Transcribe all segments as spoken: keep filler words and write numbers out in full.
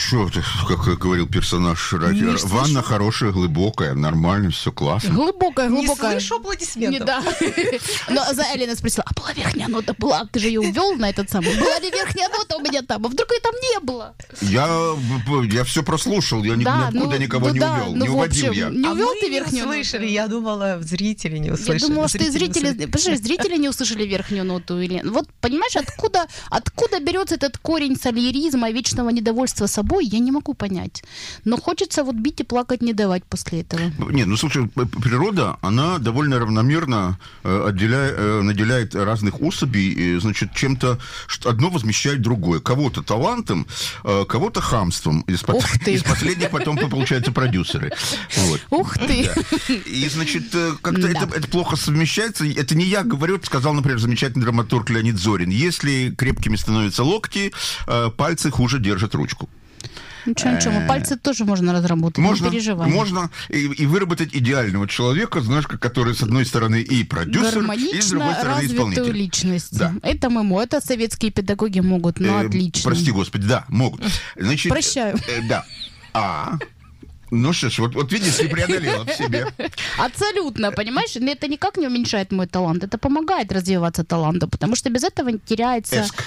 что ты, как говорил персонаж Ради, Не ванна слышу. хорошая, глубокая, нормально, все классно. Глубокая, Не глубокая. слышу аплодисментов. Не, да. Но за Элина спросила, а была верхняя нота? Была. Ты же ее увел на этот самый. Была ли верхняя нота у меня там? А вдруг ее там не было? Я, я все прослушал, я ни- Да, никуда ну, никого ну не да, увел, ну, не в уводил общем, я. не А увел мы ты не верхнюю услышали. ноту? Я думала, зрители не услышали. Я думала, что и Зрители не зрители, услышали. подожди, зрители не услышали верхнюю ноту или... Вот понимаешь, откуда, откуда берется этот корень солиеризма и вечного недовольства собой, я не могу понять. Но хочется вот бить и плакать не давать после этого. Нет, ну слушай, п- природа, она довольно равномерно э, отделяет, э, наделяет разных особей, э, значит, чем-то, что одно возмещает другое. Кого-то талантом, э, кого-то хамством. Из, под- Ух ты. из последних потом, получается, продюсеры. Вот. Ух ты! Да. И, значит, э, как-то Да. это, это плохо совмещается. Это не я говорю, это сказал, например, замечательный драматург Леонид Зорин. Если крепкими становятся локти, э, пальцы хуже держат ручку. Ничего, ничего, пальцы тоже можно разработать, Можно, не переживай. можно и, и выработать идеального человека, знаешь, который с одной стороны и продюсер, и с другой Гармонично стороны развитую исполнитель. личность. Да. Это ММО, это советские педагоги могут, ну Э, отлично. Прости, господи, да, могут. Значит, Прощаю. э, да. А. Ну что ж, вот, вот видишь, ты преодолела в себе. Абсолютно, понимаешь? Но это никак не уменьшает мой талант, это помогает развиваться таланту, потому что без этого теряется... Эск.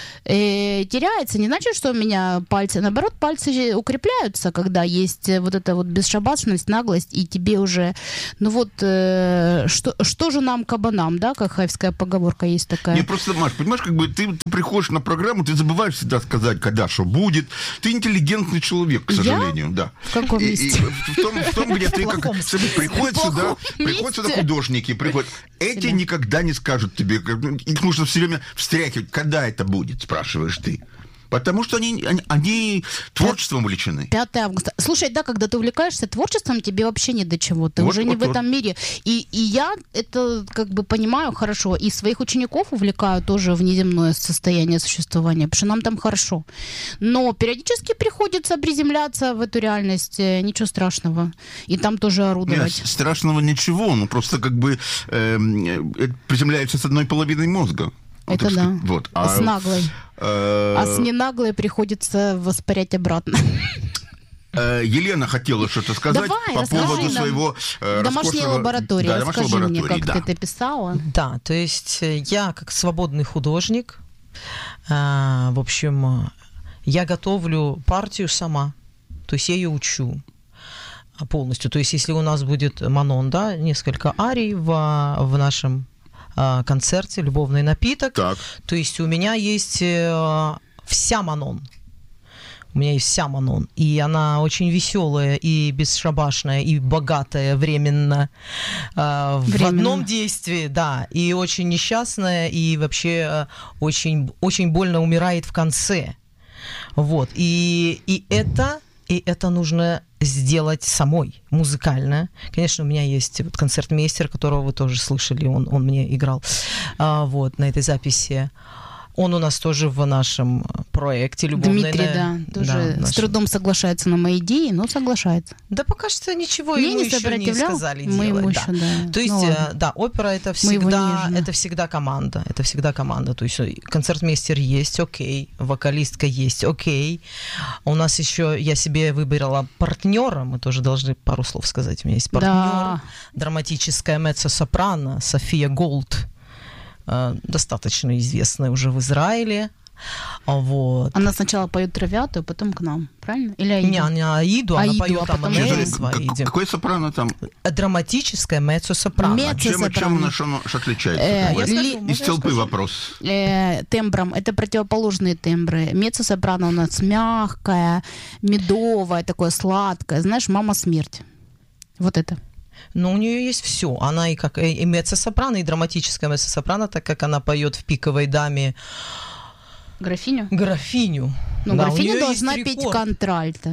э, теряется. Не значит, что у меня пальцы... Наоборот, пальцы укрепляются, когда есть э, вот эта вот бесшабашность, наглость, и тебе уже... Ну вот, э, что, что же нам, кабанам, да, как хаевская поговорка есть такая. Не, просто, Маш, понимаешь, как бы ты, ты приходишь на программу, ты забываешь всегда сказать, когда что будет. Ты интеллигентный человек, к Я? сожалению, да. В каком И- месте? и в, том, в том, где ты как... плохом Приходят В сюда, плохом приходят сюда месте. художники, приходят. Эти Да. никогда не скажут тебе, как- их нужно все время встряхивать. Когда это будет, спрашиваешь ты. Потому что они, они, они творчеством увлечены. пятого августа. Слушай, да, когда ты увлекаешься творчеством, тебе вообще не до чего. Ты Вот, уже не вот, в вот. этом мире. И, и я это как бы понимаю хорошо. И своих учеников увлекаю тоже в неземное состояние существования, потому что нам там хорошо. Но периодически приходится приземляться в эту реальность. Э, Ничего страшного. И там тоже Нет, орудовать. страшного ничего, ну просто как бы эм, э, приземляется с одной половиной мозга. Вот, Это так да. сказать. Вот. С наглой. э, А с ненаглой приходится воспарять обратно. э, Елена хотела что-то сказать Давай, по расскажи поводу нам. своего э, Домашняя роскошного- лаборатория. Да, домашней Расскажи мне, лаборатории, как да. ты это писала. Да, то есть э, я как свободный художник, э, в общем, э, я готовлю партию сама, то есть я ее учу а, полностью. То есть если у нас будет Манон, да, несколько арий в, в нашем э, концерте «Любовный напиток», Так. то есть у меня есть э, вся Манон. У меня есть вся Манон, и она очень веселая, и бесшабашная, и богатая временно, э, в Временно. одном действии, да, и очень несчастная, и вообще э, очень, очень больно умирает в конце. Вот, и, и это... И это нужно сделать самой, музыкально. Конечно, у меня есть вот концертмейстер, которого вы тоже слышали, он, он мне играл а, вот, на этой записи. Он у нас тоже в нашем проекте «Любовный». Дмитрий, на- да, тоже да, с нашем. трудом соглашается на мои идеи, но соглашается. Да пока что ничего Не, ему не еще не сопротивлял? сказали Мы ему делать. еще, да. да. То есть, Ну э, ладно. да, опера это Мы его всегда, нежно. это всегда команда, это всегда команда. То есть э, концертмейстер есть, окей, вокалистка есть, окей. У нас еще, я себе выбрала партнера, мы тоже должны пару слов сказать. У меня есть партнер, Да. драматическая меццо-сопрано София Голд, э, достаточно известная уже в Израиле. А Вот. Она сначала поет травятую, потом к нам, правильно? Или Не, Аиду? не Аиду, она Аиду, поет а потом Аманелис уже- в Как- Аиде. Какое сопрано там? Драматическая меццо-сопрано. Меццо- А чем, сопрано. чем она что, что отличается? Э, Давай. я ли- скажу, Из можно я толпы скажу? вопрос. Э, тембром. Это противоположные тембры. Меццо-сопрано у нас мягкая, медовая, такое сладкое. Знаешь, мама смерть. Вот это. Но у нее есть все. Она и как и меццо-сопрано, и драматическая меццо-сопрано, так как она поет в «Пиковой даме» Графиню? графиню. Ну, Да, у графиня неё должна есть петь рекорд. контральто.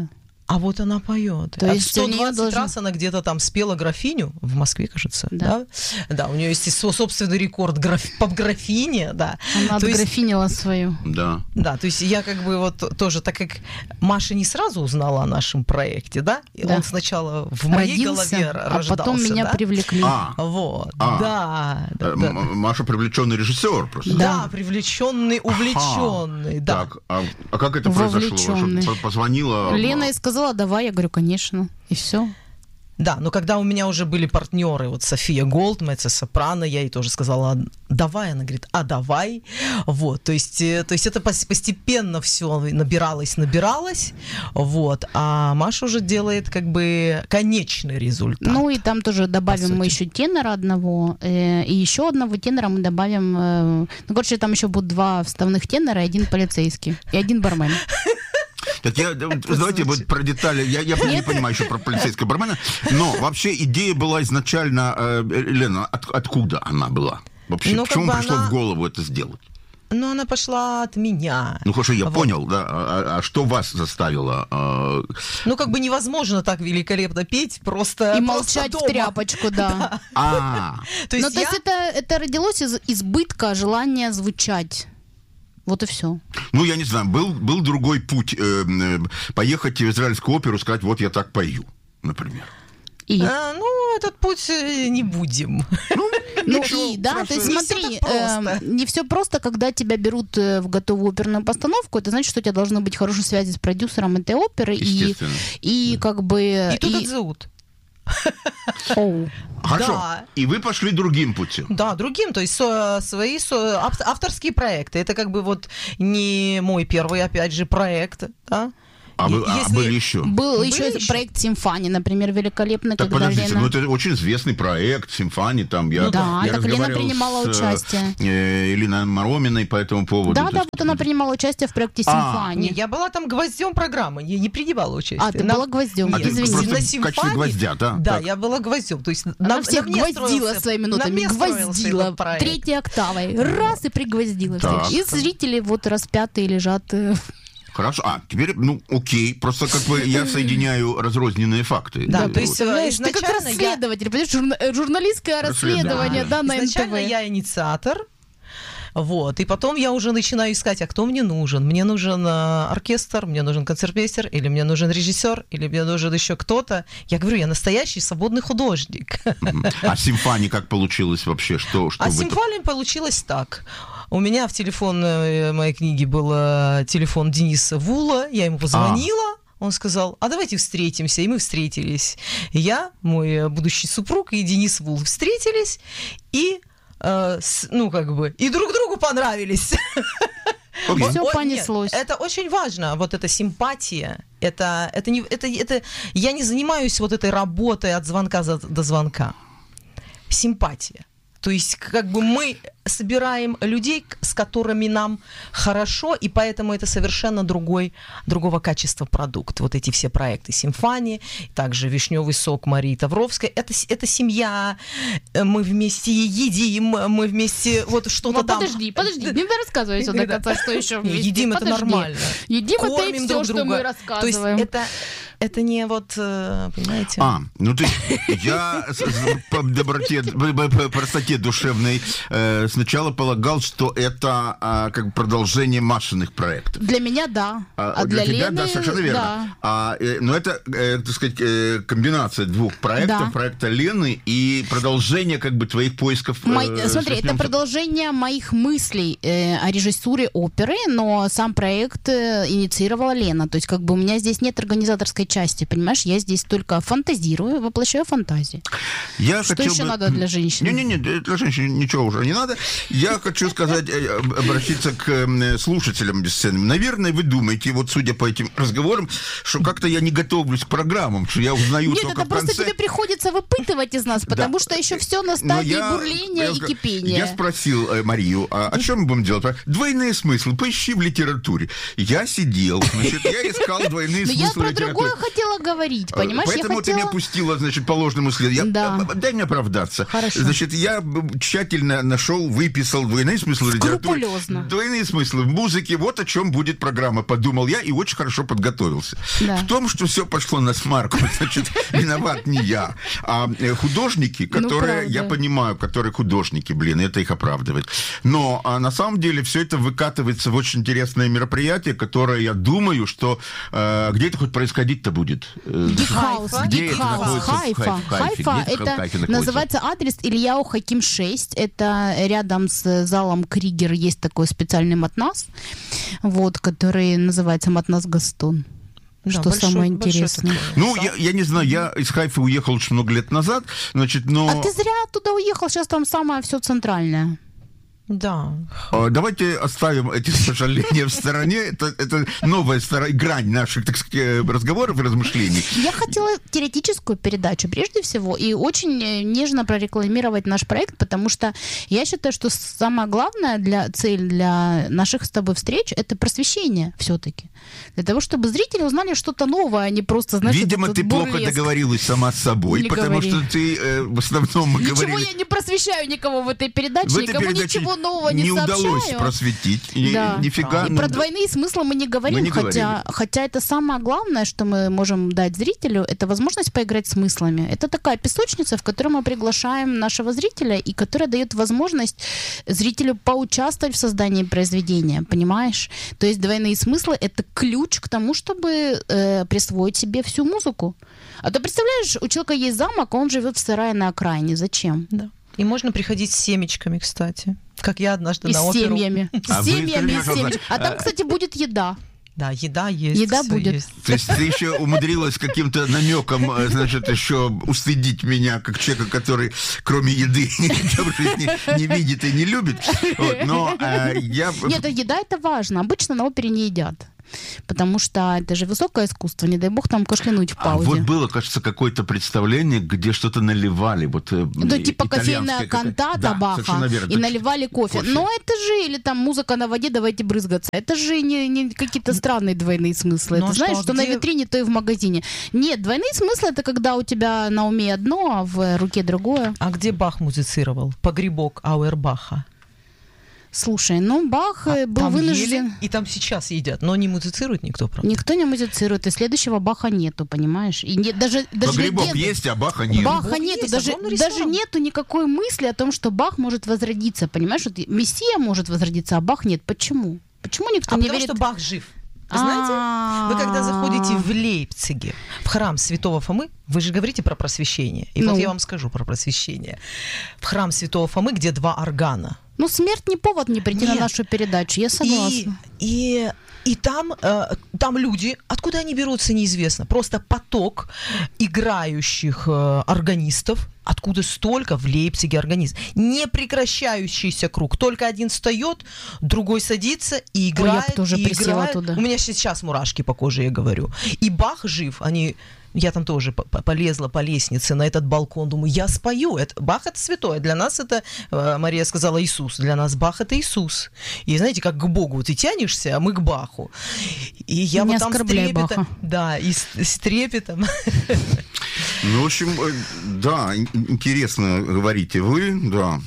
А вот она поет. То есть сто двадцать должен... раз она где-то там спела графиню в Москве, кажется. Да, да? Да, у нее есть собственный рекорд граф... по графине, да. Она то отграфинила есть... свою. Да. Да, то есть я как бы вот тоже, так как Маша не сразу узнала о нашем проекте, да, да. Он сначала в моей Родился, голове рождался, а потом меня да? привлекли. А, вот, а. да, да, да. Маша привлеченный режиссер просто. Да, Да. привлеченный, увлеченный, ага. да. Так, а, а как это произошло? Что позвонила? Лена и сказала, давай, я говорю, конечно, и все. Да, но когда у меня уже были партнеры, вот София Голд, меццо-сопрано, я ей тоже сказала, давай, она говорит, а давай, вот, то есть, то есть это постепенно все набиралось, набиралось, вот, а Маша уже делает как бы конечный результат. Ну и там тоже добавим мы еще тенора одного, э, и еще одного тенора мы добавим, э, ну, короче, там еще будут два вставных тенора, и один полицейский, и один бармен. Так я, давайте вот про детали, я, я не понимаю еще про полицейского бармена, но вообще идея была изначально, э, Лена, от, откуда она была? Вообще, ну, почему пришло она... в голову это сделать? Ну, она пошла от меня. Ну, хорошо, я вот. понял, да. А, а что вас заставило? Э... Ну, как бы невозможно так великолепно петь, просто И просто молчать дома. в тряпочку, да. А, то есть, ну, то есть это, это родилось из избытка желания звучать. Вот и все. Ну, я не знаю, был, был другой путь. Э, э, поехать в израильскую оперу, сказать, вот я так пою, например. И? А, ну, этот путь не будем. Ну, ну ничего, и, да, то есть не смотри, всё так э, не все просто, когда тебя берут в готовую оперную постановку, это значит, что у тебя должны быть хорошие связи с продюсером этой оперы. И, и как бы... И тут отзовут. Оу. Хорошо. Да. И вы пошли другим путем. Да, другим, то есть со, свои со, авторские проекты. Это как бы вот не мой первый, опять же, проект, да? А, вы, а Если... были еще? Был Были еще, еще проект «Симфани», например, великолепный, Так, когда подождите, Лена... ну это очень известный проект «Симфани», там я, Ну да, я так Лена разговаривал принимала с участие. э, Элиной Мароминой по этому поводу. Да, То да, есть... вот она принимала участие в проекте «Симфани». Не, я была там гвоздем программы, я не принимала участие. А, ты на... была гвоздем, Нет, А ты извини. просто на в симфонии, качестве гвоздя, да? Да, Так. я была гвоздем. То есть Она на, всех на мне гвоздила строился- своими на нотами, мне строился гвоздила этот проект. третьей октавой, раз и пригвоздила Так. всех. И зрители вот распятые лежат. э, Хорошо. А, теперь, ну, окей. Просто как бы я соединяю разрозненные факты. Да, Э, то есть, вот. Знаешь, ты как изначально я- расследователь, понимаешь, журна- журналистское расследование, да, на эн тэ Изначально вэ. я инициатор, вот, и потом я уже начинаю искать, а кто мне нужен? Мне нужен э, оркестр, мне нужен концертмейстер, или мне нужен режиссер, или мне нужен еще кто-то. Я говорю, я настоящий свободный художник. Мгм. А «Симфани» как получилось вообще? Что, что А вы тут- «Симфония» получилось так. У меня в телефон э, моей книги был э, телефон Дениса Вула, я ему позвонила, он сказал, а давайте встретимся, и мы встретились. Я, мой э, будущий супруг и Денис Вул встретились, и, э, с- ну, как бы, и друг другу понравились. Окей. Всё О, понеслось. нет, это очень важно, вот эта симпатия. Это, это не, это, это, я не занимаюсь вот этой работой от звонка за- до звонка. Симпатия. То есть как бы мы собираем людей, к- с которыми нам хорошо, и поэтому это совершенно другой, другого качества продукт. Вот эти все проекты «Симфани», также «Вишневый сок» Марии Тавровской. Это, с- это семья, э, мы вместе едим, мы вместе вот что-то Ну, там... подожди, подожди, не рассказывай все до конца, что еще Не, вместе. едим это Подожди. нормально. Едим это и Кормим все, друг что друга. мы То есть рассказываем. это, это не вот, э, понимаете... А, ну ты, я с- с- по доброте, б- б- по простоте душевной э, сначала полагал, что это а, как бы продолжение Машиных проектов. Для меня да, А, а для, тебя, Лены да, совершенно верно. да. А, э, но это, э, так сказать, э, комбинация двух проектов, Да. проекта Лены и продолжение как бы твоих поисков. э, Мой- смотри, это «Сверхнём». продолжение моих мыслей э, о режиссуре оперы, но сам проект э, инициировала Лена. То есть как бы у меня здесь нет организаторской части, понимаешь? Я здесь только фантазирую, воплощаю фантазии. Я Что хотел еще бы- надо для женщины? Не-не-не, для женщин ничего уже не надо. Я хочу сказать, э, об- обратиться к э, слушателям бесценным. Наверное, вы думаете, вот судя по этим разговорам, что как-то я не готовлюсь к программам, что я узнаю Нет, только это в просто конце. тебе приходится выпытывать из нас, потому Да. что еще все на Но стадии я- бурления я и ска- кипения. Я спросил э, Марию, а о чем мы будем делать? Двойные смыслы, поищи в литературе. Я сидел, значит, я искал двойные Но я смыслы про литературы. другое хотела говорить, понимаешь? Поэтому я хотела... ты меня пустила, значит, по ложному следу. Я... Да. Дай мне оправдаться. Хорошо. Значит, я тщательно нашел, выписал двойные смыслы литературы. Скрупулезно. Двойные смыслы в музыке. Вот о чем будет программа, подумал я, и очень хорошо подготовился. Да. В том, что все пошло на смарку, значит, виноват не я, а художники, которые, ну, я понимаю, которые художники, блин, это их оправдывает. Но а на самом деле все это выкатывается в очень интересное мероприятие, которое, я думаю, что э, где это хоть происходить-то будет? Дикхаус. Где это Дикхаус. находится? Хайфа. В Хайфе. Хайфа. Где это в Это Хайфе находится? называется адрес Ильяу Хаким шесть. Это рядом с залом Кригер есть такой специальный матнас, вот, который называется Матнас Гастон. Да, что большой, самое большой интересное. такой. Ну, я, я не знаю, я из Хайфы уехал очень много лет назад, значит, но... А ты зря туда уехал, сейчас там самое все центральное. Да. Давайте оставим эти сожаления в стороне. Это, это новая старая грань наших, так сказать, разговоров и размышлений. Я хотела теоретическую передачу, прежде всего, и очень нежно прорекламировать наш проект, потому что я считаю, что самая главная для, цель для наших с тобой встреч — это просвещение все-таки. Для того, чтобы зрители узнали что-то новое, а не просто, знаешь, Видимо, ты плохо бурлеск. договорилась сама с собой, Не потому говори. что ты э, в основном мы Ничего говорили... я не просвещаю никого в этой передаче, В этой никому передаче ничего нового не, не сообщаю. удалось просветить. И, Да. нифига. И ну, про двойные смыслы мы не говорим, Мы не хотя, хотя это самое главное, что мы можем дать зрителю, это возможность поиграть смыслами. Это такая песочница, в которой мы приглашаем нашего зрителя, и которая дает возможность зрителю поучаствовать в создании произведения, понимаешь? То есть двойные смыслы — это ключ к тому, чтобы э, присвоить себе всю музыку. А то, представляешь, у человека есть замок, а он живет в сарае на окраине. Зачем? Да. И можно приходить с семечками, кстати. Как я однажды И на с оперу. семьями. А С вы семьями, скажите, и с семьями. пожалуйста, А там, кстати, будет еда. Да, еда есть. Еда всё будет. есть. То есть ты еще умудрилась каким-то намеком, э, значит, еще устыдить меня, как человека, который кроме еды ничего в жизни не видит и не любит. Вот, но э, я... Нет, еда — это важно. Обычно на опере не едят. Потому что это же высокое искусство, не дай бог там кашлянуть в А паузе. вот было, кажется, какое-то представление, где что-то наливали. Вот, э, Ну, типа итальянское кофейная какое-то. кантата Да, Баха, совершенно верно. и наливали кофе. Кофе. Но это же, или там музыка на воде, давайте брызгаться. Это же не, не какие-то странные двойные смыслы. Ну, это а знаешь, что, что, а на где- витрине, то и в магазине. Нет, двойные смыслы — это когда у тебя на уме одно, а в руке другое. А где Бах музицировал? Погребок Ауэрбаха. Слушай, ну Бах э, был Там вынужден... ели, и там сейчас едят, но не музицирует никто, правда. Никто не музицирует, и следующего Баха нету, понимаешь? И нет, даже, даже Погребок легенды- есть, а Баха нет. Баха Бог нету, есть, даже, огромный даже ресторан. нету никакой мысли о том, что Бах может возродиться, понимаешь? Вот Мессия может возродиться, а Бах нет. Почему? Почему никто А не потому верит? что Бах жив. Вы знаете, вы когда заходите в Лейпциге, в храм Святого Фомы, вы же говорите про просвещение. И Ну. вот я вам скажу про просвещение. В храм Святого Фомы, где два органа. Ну, смерть не повод не прийти на Нет. нашу передачу, я И, согласна. и, и там, э, там люди, откуда они берутся, неизвестно. Просто поток играющих э, органистов. Откуда столько в Лейпциге органист? Непрекращающийся круг. Только один встает, другой садится и Ой, я играет. бы тоже и присела играет. туда. У меня сейчас мурашки по коже, я говорю. И Бах жив. Они... Я там тоже по- по- полезла по лестнице на этот балкон, думаю, я спою. Это, Бах — это святое. Для нас это, э, Мария сказала, Иисус. Для нас Бах — это Иисус. И знаете, как к Богу ты тянешься, а мы к Баху. И я Не вот там с оскорбляй трепетом... Баха. Да, и с, с трепетом. Ну, в общем, э, да, ин- интересно говорите вы, да.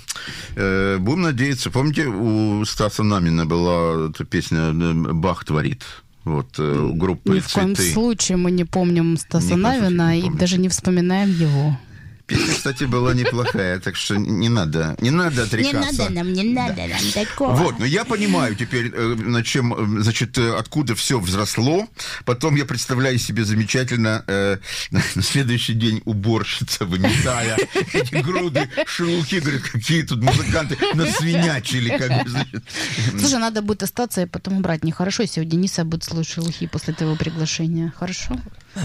Э, Будем надеяться. Помните, у Стаса Намина была эта песня э, «Бах творит». Вот, э, у группы Ни в коем «Цветы». случае мы не помним Стаса Ни в коем случае Навина не и помните. даже не вспоминаем его. Песня, кстати, была неплохая, так что не надо, не надо отрекаться. нам, не надо нам такого. Вот, но я понимаю теперь, э, на чем, э, значит, э, откуда все взросло. Потом я представляю себе замечательно э, на следующий день уборщица, выметая эти груды шелухи, говорит, какие тут музыканты насвинячили, как бы, значит. Слушай, надо будет остаться и потом убрать. Нехорошо, если у Дениса будет слушать шелухи после твоего приглашения. Хорошо?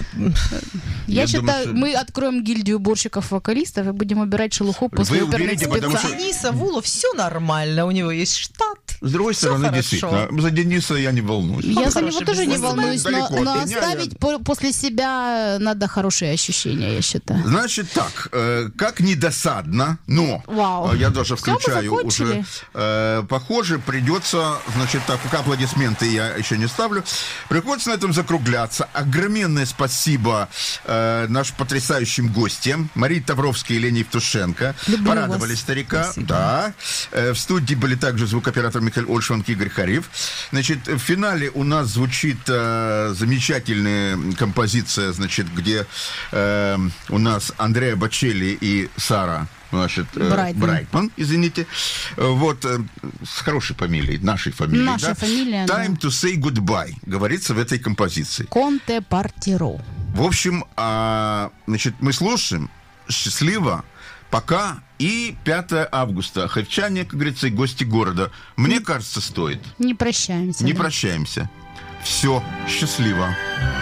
Я, Я считаю, думаю, что- мы откроем гильдию уборщиков-вокалистов и будем убирать шелуху после Вы оперных уберите, потому спектаклей. что- Дениса Вулу все нормально, у него есть штат. С другой Всё стороны, хорошо. действительно, за Дениса я не волнуюсь. Я за хороший него тоже не бизнесмен. волнуюсь, но, Далеко от но меня, оставить я- по- после себя надо хорошие ощущения, я считаю. Значит так, э, как недосадно, но Вау. э, я даже Всё, мы включаю закончили? уже, э, похоже, придется, значит так, пока аплодисменты я еще не ставлю, приходится на этом закругляться. Огроменное спасибо э, нашим потрясающим гостям, Марии Тавровской и Лене Евтушенко. Люблю Порадовали вас. старика. Спасибо. Да. Э, в студии были также звукооператор Михаил Ольшванг и Игорь Хариф. Значит, в финале у нас звучит э, замечательная композиция, значит, где э, у нас Андреа Бочелли и Сара, значит, э, Брайтман. Брайтман, извините. Э, Вот, э, с хорошей фамилией, нашей фамилией. Наша да? фамилия, да. Time to say goodbye, говорится в этой композиции. Конте Партиро. В общем, а, значит, мы слушаем. Счастливо. Пока. И пятое августа. Харьчане, как говорится, и гости города. Мне кажется, стоит. Не прощаемся. Не да. прощаемся. Все. Счастливо.